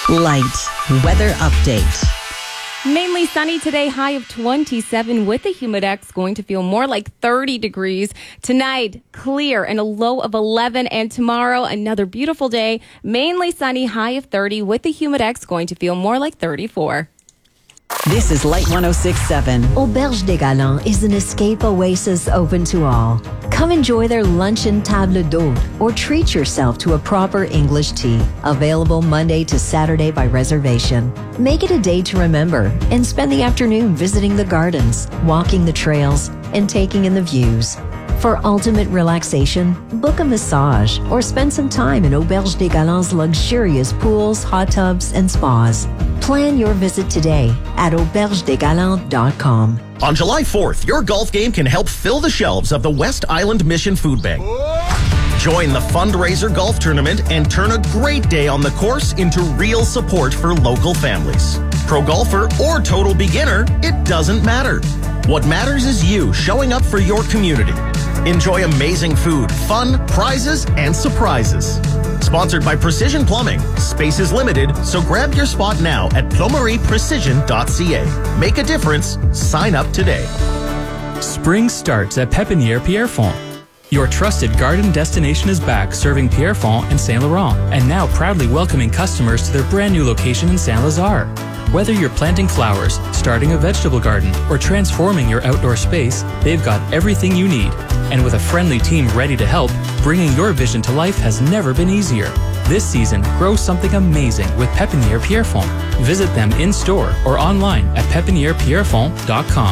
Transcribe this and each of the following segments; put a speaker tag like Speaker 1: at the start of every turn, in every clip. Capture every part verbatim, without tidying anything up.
Speaker 1: Light weather update.
Speaker 2: Mainly sunny today, high of twenty-seven with a humidex, going to feel more like thirty degrees. Tonight, clear and a low of eleven. And tomorrow, another beautiful day, mainly sunny, high of thirty with a humidex, going to feel more like thirty-four.
Speaker 1: This is Light one oh six point seven.
Speaker 3: Auberge des Galants is an escape oasis open to all. Come enjoy their luncheon table d'hôte or treat yourself to a proper English tea. Available Monday to Saturday by reservation. Make it a day to remember and spend the afternoon visiting the gardens, walking the trails, and taking in the views. For ultimate relaxation, book a massage or spend some time in Auberge des Galants' luxurious pools, hot tubs, and spas. Plan your visit today at auberge des galants dot com.
Speaker 4: On July fourth, your golf game can help fill the shelves of the West Island Mission Food Bank. Join the fundraiser golf tournament and turn a great day on the course into real support for local families. Pro golfer or total beginner, it doesn't matter. What matters is you showing up for your community. Enjoy amazing food, fun, prizes, and surprises. Sponsored by Precision Plumbing. Space is limited, so grab your spot now at plumerie precision dot c a. Make a difference. Sign up today.
Speaker 5: Spring starts at Pépinière Pierrefonds. Your trusted garden destination is back, serving Pierrefonds and Saint Laurent, and now proudly welcoming customers to their brand new location in Saint Lazare. Whether you're planting flowers, starting a vegetable garden, or transforming your outdoor space, they've got everything you need. And with a friendly team ready to help, bringing your vision to life has never been easier. This season, grow something amazing with Pépinière Pierrefonds. Visit them in-store or online at pépinière pierrefonds dot com.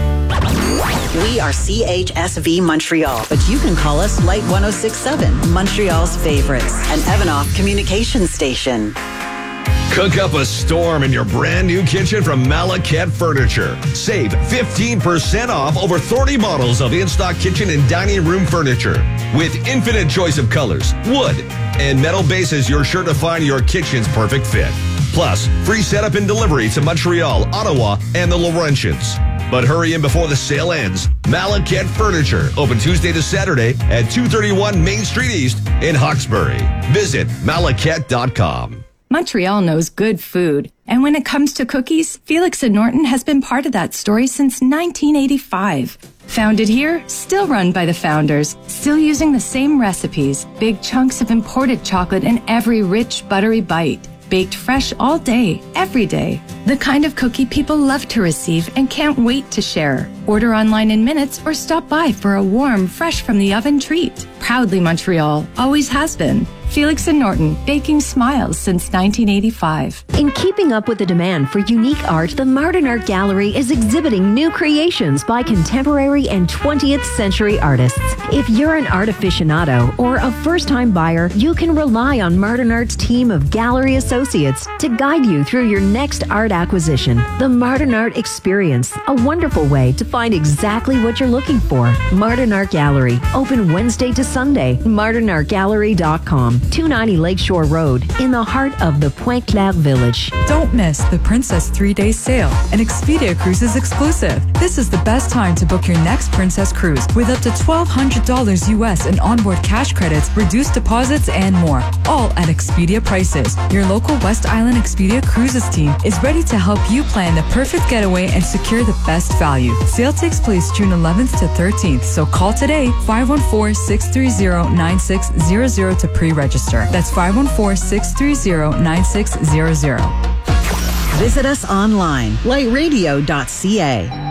Speaker 1: We are C H S V Montreal, but you can call us Light one oh six point seven, Montreal's favorites, an Evanoff communications station.
Speaker 6: Cook up a storm in your brand new kitchen from Malaket Furniture. Save fifteen percent off over thirty models of in-stock kitchen and dining room furniture. With infinite choice of colors, wood, and metal bases, you're sure to find your kitchen's perfect fit. Plus, free setup and delivery to Montreal, Ottawa, and the Laurentians. But hurry in before the sale ends. Malaket Furniture, open Tuesday to Saturday at two thirty-one Main Street East in Hawkesbury. Visit malaket dot com.
Speaker 7: Montreal knows good food, and when it comes to cookies, Felix and Norton has been part of that story since nineteen eighty-five. Founded here, still run by the founders, still using the same recipes, big chunks of imported chocolate in every rich, buttery bite. Baked fresh all day, every day. The kind of cookie people love to receive and can't wait to share. Order online in minutes or stop by for a warm, fresh from the oven treat. Proudly Montreal, always has been. Felix and Norton, baking smiles since nineteen eighty-five.
Speaker 3: In keeping up with the demand for unique art, the Martin Art Gallery is exhibiting new creations by contemporary and twentieth century artists. If you're an art aficionado or a first-time buyer, you can rely on Martin Art's team of gallery associates to guide you through your next art acquisition. The Martin Art Experience, a wonderful way to find exactly what you're looking for. Martin Art Gallery, open Wednesday to Sunday. martin art gallery dot com. two ninety Lakeshore Road, in the heart of the Pointe-Claire Village.
Speaker 8: Don't miss the Princess three-day sale, an Expedia Cruises exclusive. This is the best time to book your next Princess cruise with up to twelve hundred dollars U S in onboard cash credits, reduced deposits, and more. All at Expedia prices. Your local West Island Expedia Cruises team is ready to help you plan the perfect getaway and secure the best value. Sale takes place June eleventh to thirteenth, so call today, five one four, six three zero, nine six zero zero to pre-register. That's five one four, six three zero, nine six zero zero.
Speaker 1: Visit us online, light radio dot c a.